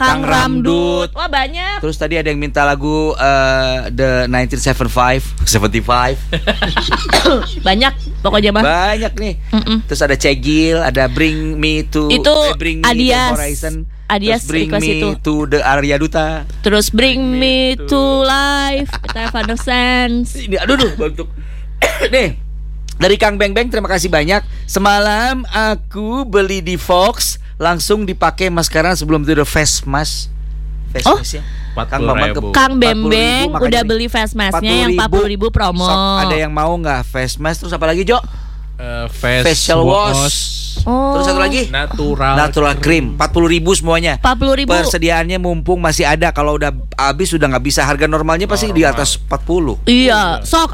Kang Ramdut. Wah banyak. Terus tadi ada yang minta lagu The 1975. Banyak pokoknya mah. Banyak nih. Terus ada Cegil, ada Bring Me to itu Bring Me Adias. to Horizon. Adias Terus Bring request Me itu. to the Arya Duta. Terus Bring Me to Life. Kita Father Sense. Ini aduh bentuk. Nih. Dari Kang Beng Beng, terima kasih banyak. Semalam aku beli di Fox, langsung dipakai maskeran sebelum tidur, face mask. Face mask ya. Kang Bambang Kang Bembeng udah beli face masknya yang 40.000 promo. Sok, ada yang mau nggak face mask? Terus apa lagi, Jo? Facial wash. Terus satu lagi natural cream 40.000 semuanya. 40.000. Persediaannya mumpung masih ada. Kalau udah habis sudah nggak bisa. Harga normalnya pasti di atas 40. Iya, sok